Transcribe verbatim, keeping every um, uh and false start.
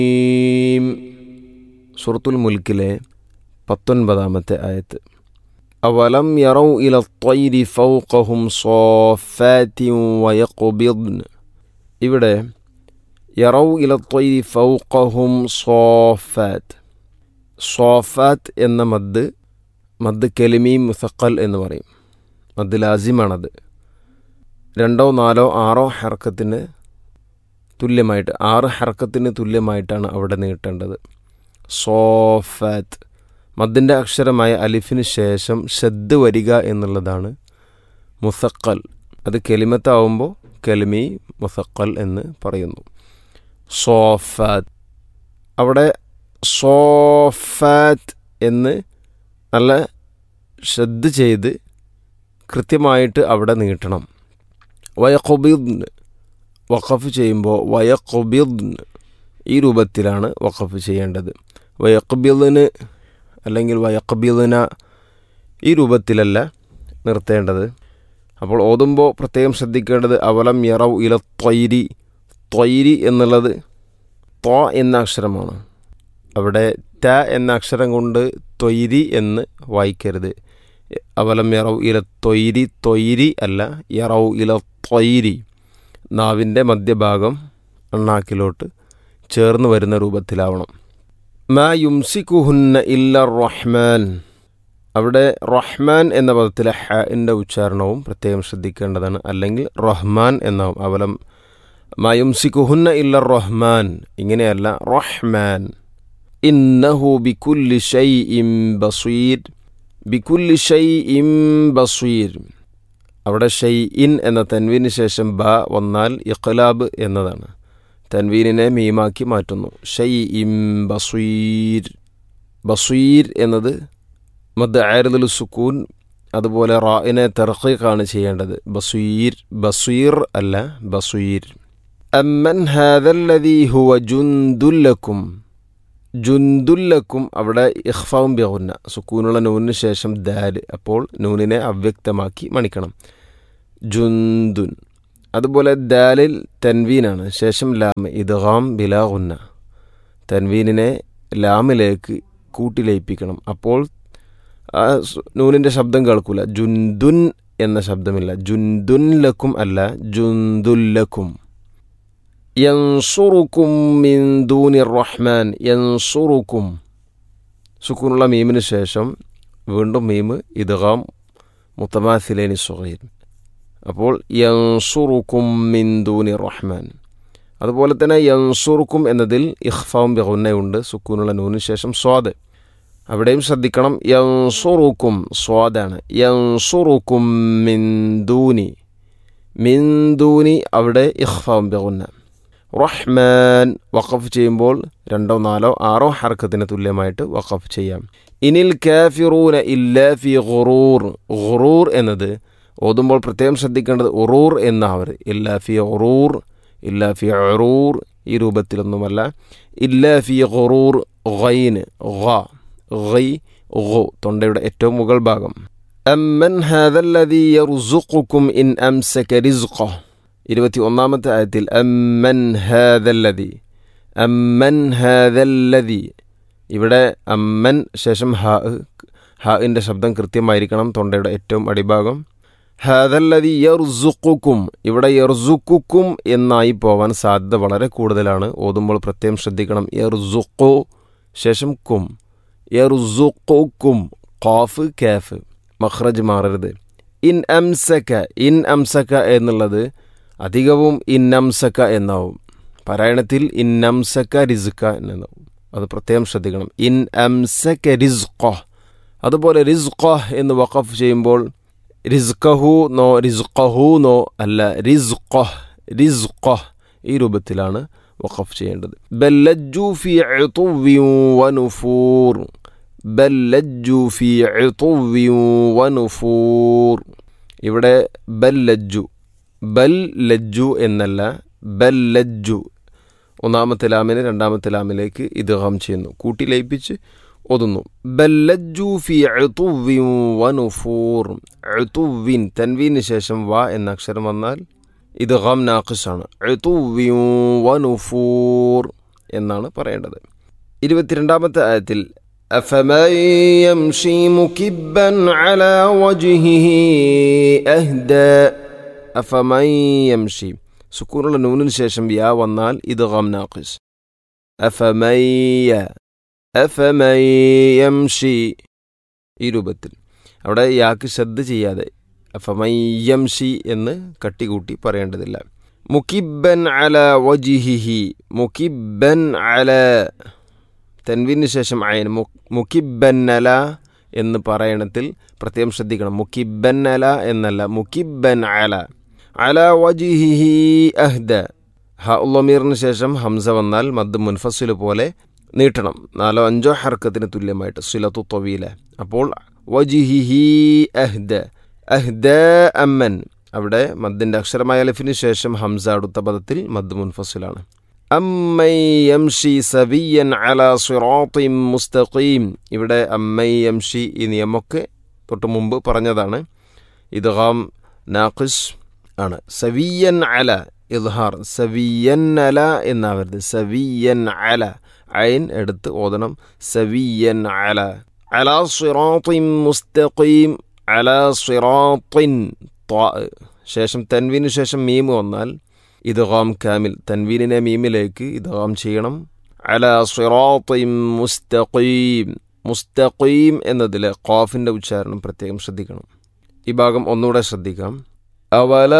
സൂറത്തുൽ മുൽക്കിലെ പത്തൊൻപതാമത്തെ ആയത്ത്. അവലം യറൗ ഇല ത്വയ്രി ഫൗഖഹും സ്വാഫാത്തിൻ വയഖ്ബിദ്ൻ. ഇവിടെ യറൗ ഇല ത്വയ്രി ഫൗഖഹും സ്വാഫാത്ത്. സ്വാഫാത്ത് എന്ന മദ് മദ് കലിമി മുസഖൽ എന്ന് പറയും. മദ് ലാസിമാണത്. രണ്ടോ നാലോ ആറോ ഹർക്കത്തിന് തുല്യമായിട്ട് ആറ് ഹർക്കത്തിന് തുല്യമായിട്ടാണ് അവിടെ നീട്ടേണ്ടത്. സോഫാത്ത് മദ്ദിൻ്റെ അക്ഷരമായ അലിഫിന് ശേഷം ഷദ് വരിക എന്നുള്ളതാണ് മുസഖൽ. അത് കെലിമത്താവുമ്പോൾ കെലിമി മുസഖൽ എന്ന് പറയുന്നു. സോഫാത്ത് അവിടെ സോഫാത്ത് എന്ന് നല്ല ഷദ് ചെയ്ത് കൃത്യമായിട്ട് അവിടെ നീട്ടണം. വയഖ്ബിദ്ൻ വഖഫ് ചെയ്യുമ്പോൾ വയഖ്ബിദ്ൻ ഈ രൂപത്തിലാണ് വഖഫ് ചെയ്യേണ്ടത്. വയഖ്ബിദ്ന് അല്ലെങ്കിൽ വയഖ്ബിദ്ന ഈ രൂപത്തിലല്ല നിർത്തേണ്ടത്. അപ്പോൾ ഓതുമ്പോൾ പ്രത്യേകം ശ്രദ്ധിക്കേണ്ടത് അവലം യറൗ ഇല ത്വയ്രി. ത്വയ്രി എന്നുള്ളത് ത്വ എന്ന അക്ഷരമാണ്. അവിടെ ത എന്ന അക്ഷരം കൊണ്ട് ത്വയ്രി എന്ന് വായിക്കരുത്. അവലം യറൗ ഇല ത്വയ്രി ത്വയ്രി അല്ല, യറൗ ഇല ത്വയ്രി. നാവിൻ്റെ മധ്യഭാഗം അണ്ണാക്കിലോട്ട് ചേർന്ന് വരുന്ന രൂപത്തിലാവണം. മാ യുംസിക്കുഹുന്ന ഇല്ല റഹ്മാൻ. അവിടെ റഹ്മാൻ എന്ന പദത്തിലെ ഹൻ്റെ ഉച്ചാരണവും പ്രത്യേകം ശ്രദ്ധിക്കേണ്ടതാണ്. അല്ലെങ്കിൽ റഹ്മാൻ എന്നാവും. അവലം മാ യുംസിക്കുഹുന്ന ഇല്ല റഹ്മാൻ ഇങ്ങനെയല്ല, റഹ്മാൻ. ഇന്നഹു ബികുല്ലി ഷൈഇൻ ബസീർ. ബികുല്ലി ഷൈഇൻ ബസീർ. അവിടെ ഷൈഇൻ എന്ന തൻവീന് ശേഷം ബ വന്നാൽ ഇഖ്ലാബ് എന്നതാണ്. തൻവീനിനെ മീമാക്കി മാറ്റുന്നു. ഷൈഇൻ ബസീർ. ബസീർ എന്നത് മദ് ആരിദുൽ സുക്കൂൻ, അതുപോലെ റാഇനെ തർഖീഖാണ് ചെയ്യേണ്ടത്. ബസീർ ബസീർ അല്ല, ബസീർ. അമ്മൻ ഹാദല്ലദീ ഹുവ ജുൻദുല്ലക്കും. ജുൻദുല്ലക്കും അവിടെ ഇഖ്ഫാഉം ബിഗുന്ന, സുക്കൂനുള്ള നൂനിന് ശേഷം ദാൽ, അപ്പോൾ നൂനിനെ അവ്യക്തമാക്കി മണിക്കണം. ജുൻദുൻ. അതുപോലെ ദാലിൽ തൻവീനാണ്, ശേഷം ലാം, ഇദ്ഗാം ബിലാ ഗുന്ന. തൻവീനിനെ ലാമിലേക്ക് കൂട്ടിലയിപ്പിക്കണം. അപ്പോൾ നൂനിൻ്റെ ശബ്ദം കേൾക്കൂല. ജുൻദുൻ എന്ന ശബ്ദമില്ല. ജുൻദുൻ ലക്കും അല്ല, ജുൻദുല്ലക്കും. യൻസുറുക്കും മിൻ ദൂനിർ റഹ്മാൻ. യൻസുറുക്കും സുക്കൂനുള്ള മീമിന് ശേഷം വീണ്ടും മീമ് ഇദ്ഗാം മുതമാസിലൈനി സ്വഗീർ. അപ്പോൾ യൻസുറുക്കും മിൻ ദൂനിർ റഹ്മാൻ. അതുപോലെ തന്നെ യൻസുറുക്കും എന്നതിൽ ഇഖ്ഫാഉം ബിഗുന്നയുണ്ട്, സുക്കൂനുള്ള നൂനിന് ശേഷം സ്വാദ്. അവിടെയും ശ്രദ്ധിക്കണം. യൻസുറുക്കും സ്വാദാണ്. യൻസുറുക്കും മിൻ ദൂനി. മിൻ ദൂനി അവിടെ ഇഖ്ഫാഉം ബിഗുന്ന. റഹ്മാൻ വഖഫ് ചെയ്യുമ്പോൾ രണ്ടോ നാലോ ആറോ ഹർക്കത്തിന് തുല്യമായിട്ട് വഖഫ് ചെയ്യാം. ഇനിൽ കാഫിറൂന ഇല്ലാ ഫി ഗുറൂർ. ഗുറൂർ എന്നത് ഓതുമ്പോൾ പ്രത്യേകം ശ്രദ്ധിക്കേണ്ടത് ഉറൂർ എന്നാവരുത്. ഇല്ലാ ഫി ഗുറൂർ, ഇല്ലാ ഫി ഉറൂർ ഈ രൂപത്തിലൊന്നുമല്ല. ഇല്ലാ ഫി ഗുറൂർ. ഗൈന് ഗ ഗൈ ഗു തൊണ്ടയുടെ ഏറ്റവും മുകൾ ഭാഗം. അമ്മൻ ഹാദല്ലദീ യർസുഖുക്കും ഇൻ അംസക റിസ്ഖഹ്. ഇരുപത്തി ഒന്നാമത്തെ ആയത്തിൽ അമ്മൻ ഹാദല്ലദി. അമ്മൻ ഹാദല്ലദി. ഇവിടെ അമ്മൻ ശേഷം ഹ ഹാഇൻ്റെ ശബ്ദം കൃത്യമായിരിക്കണം, തൊണ്ടയുടെ ഏറ്റവും അടിഭാഗം. ഹാദല്ലദി യർസുഖുക്കും. ഇവിടെ യർസുഖുക്കും എന്നായി പോവാൻ സാധ്യത വളരെ കൂടുതലാണ്. ഓതുമ്പോൾ പ്രത്യേകം ശ്രദ്ധിക്കണം. യർസുഖു ശേഷം കും. യർസുഖുക്കും. ഖാഫ് കാഫ് മഖ്റജ് മാറരുത്. ഇൻ അംസക. ഇൻ അംസക എന്നുള്ളത് അധികവും ഇന്നംസക്ക എന്നാവും. പാരായണത്തിൽ ഇന്നംസക്ക റിസ്ക എന്നാവും. അത് പ്രത്യേകം ശ്രദ്ധിക്കണം. ഇൻ അംസക റിസ്ഖഹ്. അതുപോലെ റിസ്ഖഹ് എന്ന് വഖഫ് ചെയ്യുമ്പോൾ റിസ്ഖഹു നോ റിസ്ഖഹു നോ അല്ല, റിസ്ഖഹ് റിസ്ഖഹ് ഈ രൂപത്തിലാണ് വഖഫ് ചെയ്യേണ്ടത്. ബല്ലജ്ജു ഫീ ഉതുവ്വിൻ വനുഫൂർ. ബല്ലജ്ജു ഫീ ഉതുവ്വിൻ വനുഫൂർ. ഇവിടെ ബല്ലജ്ജു ബൽ ലജ്ജു എന്നല്ല, ബൽ ലജ്ജു. ഒന്നാമത്തെ ലാമിനെ രണ്ടാമത്തെ ലാമിലേക്ക് ഇദ്ഗാം ചെയ്യുന്നു, കൂട്ടി ലയിപ്പിച്ച് ഓതുന്നു. ബല്ലജ്ജു ഫി ഉതുവ്വിൻ വനുഫൂർ. ഉതുവ്വിൻ തൻവീന് ശേഷം വ എന്ന അക്ഷരം വന്നാൽ ഇദ്ഗാം നാഖിസാണ്. ഉതുവ്വിൻ വനുഫൂർ എന്നാണ് പറയേണ്ടത്. ഇരുപത്തിരണ്ടാമത്തെ ആയത്തിൽ അഫമൻ യംശി മുകിബ്ബൻ അലാ വജ്ഹിഹി അഹ്ദ. അഫമൻ യംശി സുക്കൂനുള്ള നൂനിന് ശേഷം യാ വന്നാൽ ഇദ്ഗാം നാഖിസ്. അഫമയ്യ അഫമയ്യംഷി ഈ രൂപത്തിൽ. അവിടെ യാക്ക് ശ്രദ്ധ ചെയ്യാതെ അഫമയ്യംഷി എന്ന് കട്ടികൂട്ടി പറയേണ്ടതില്ല. മുകിബ്ബൻ അല വജിഹിഹി മുകിബ്ബൻ അല തൻവീന് ശേഷം അയൻ മുകിബ്ബൻ അല എന്ന് പറയണത്തിൽ പ്രത്യേകം ശ്രദ്ധിക്കണം. മുകിബ്ബൻ അല എന്നല്ല, മുകിബ്ബൻ അല. അല വജിഹിഹി അഹ്ദ. ഹ ഉള്ളമീറിന് ശേഷം ഹംസ വന്നാൽ മദ് മുൻഫസിൽ പോലെ നീട്ടണം. നാലോ അഞ്ചോ ഹർക്കത്തിന് തുല്യമായിട്ട് സിലത്തു ത്വവീല. അപ്പോൾ വജിഹിഹി അഹ്ദ അഹ്ദ അമ്മൻ. അവിടെ മദ്ദിൻ്റെ അക്ഷരമായ അലിഫിന് ശേഷം ഹംസ അടുത്ത പദത്തിൽ മദ് മുൻഫസിലാണ്. അമ്മൈ യംഷി സവിയൻ അലാ സിറാത്തിൻ മുസ്തഖീം. ഇവിടെ അമ്മൈ യംഷി ഈ നിയമമൊക്കെ തൊട്ട് മുമ്പ് പറഞ്ഞതാണ്. ഇദ്ഗാം നാഖിസ് ആണ്. സവിയൻ അല ഇദ്ഹാർ. സവിയൻ അല എന്നാവരുത്, സവിയൻ അല. ഐൻ എടുത്ത് ഓതണം. സവിയൻ അല അലാ സിറാത്തിൻ മുസ്തഖീം. അലാ സിറാത്തിൻ ത്വാ ശേഷം തൻവീന് ശേഷം മീമ് വന്നാൽ ഇദ്ഗാം കാമിൽ. തൻവീനിനെ മീമിലേക്ക് ഇദ്ഗാം ചെയ്യണം. അലാ സിറാത്തിൻ മുസ്തഖീം. മുസ്തഖീം എന്നതിൽ ഖാഫിൻ്റെ ഉച്ചാരണം പ്രത്യേകം ശ്രദ്ധിക്കണം. ഈ ഭാഗം ഒന്നുകൂടെ ശ്രദ്ധിക്കാം. അവല